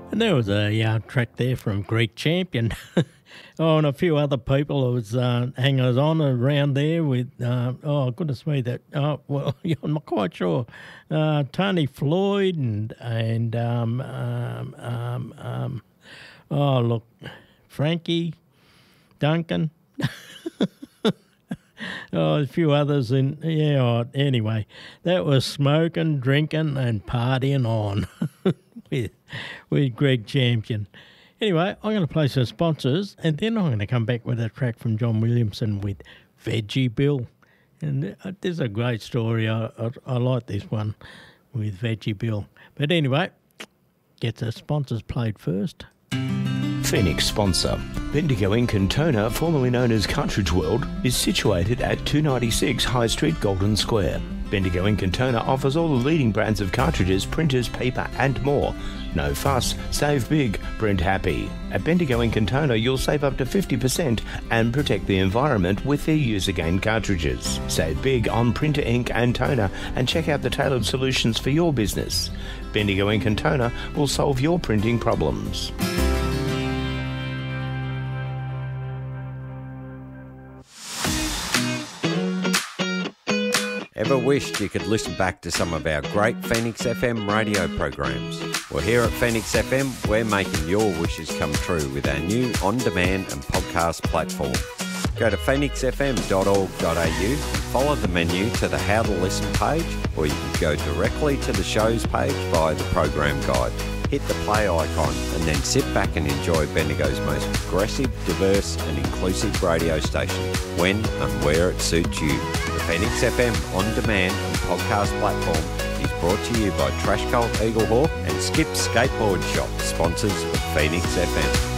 And there was a track there from Greek Champion. Oh, and a few other people who was hangers on around there with, goodness me, I'm not quite sure. Tony Floyd and Frankie Duncan. A few others anyway, that was smoking, drinking and partying on with Greg Champion. Anyway, I'm going to play some sponsors and then I'm going to come back with a track from John Williamson with Veggie Bill. And this is a great story. I like this one with Veggie Bill. But anyway, get the sponsors played first. Phoenix sponsor. Bendigo Ink and Toner, formerly known as Cartridge World, is situated at 296 High Street, Golden Square. Bendigo Ink and Toner offers all the leading brands of cartridges, printers, paper and more. No fuss, save big, print happy. At Bendigo Ink and Toner, you'll save up to 50% and protect the environment with their use-again cartridges. Save big on printer ink and toner and check out the tailored solutions for your business. Bendigo Ink and Toner will solve your printing problems. Ever wished you could listen back to some of our great Phoenix FM radio programs? Well, here at Phoenix FM, we're making your wishes come true with our new on-demand and podcast platform. Go to phoenixfm.org.au and follow the menu to the How to Listen page, or you can go directly to the shows page via the program guide. Hit the play icon and then sit back and enjoy Bendigo's most progressive, diverse and inclusive radio station when and where it suits you. The Phoenix FM on-demand and podcast platform is brought to you by Trash Cult Eaglehawk and Skip Skateboard Shop, sponsors of Phoenix FM.